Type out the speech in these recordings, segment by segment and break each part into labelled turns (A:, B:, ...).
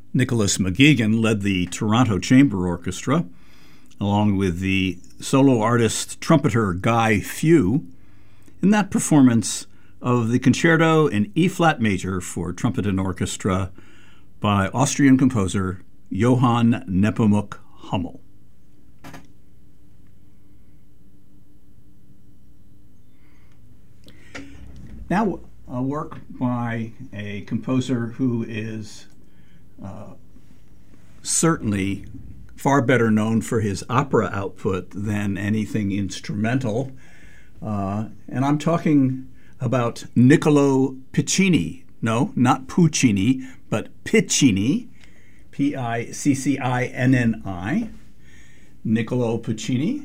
A: Nicholas McGuigan led the Toronto Chamber Orchestra, along with the solo artist trumpeter Guy Few, in that performance of the Concerto in E-flat major for trumpet and orchestra by Austrian composer Johann Nepomuk Hummel. Now, a work by a composer who is certainly far better known for his opera output than anything instrumental. And I'm talking about Niccolo Piccini. No, not Puccini, but Piccini, Piccinni. Niccolo Piccini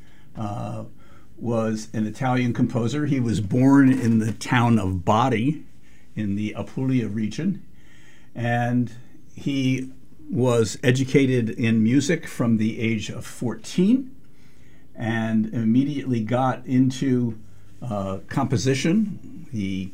A: was an Italian composer. He was born in the town of Bari in the Apulia region, and he was educated in music from the age of 14 and immediately got into composition. He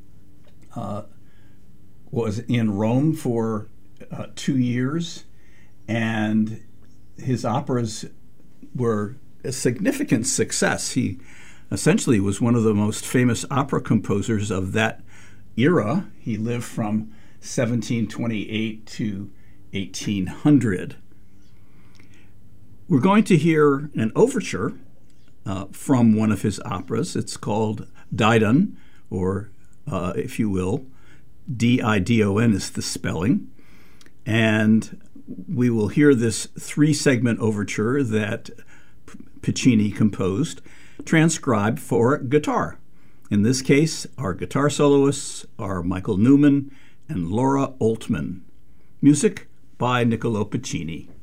A: was in Rome for 2 years, and his operas were a significant success. He essentially was one of the most famous opera composers of that era. He lived from 1728 to 1800. We're going to hear an overture from one of his operas. It's called Didon, or if you will, Didon is the spelling. And we will hear this 3-segment overture that Piccini composed, transcribed for guitar. In this case, our guitar soloists are Michael Newman and Laura Oltmann. Music by Niccolo Piccini.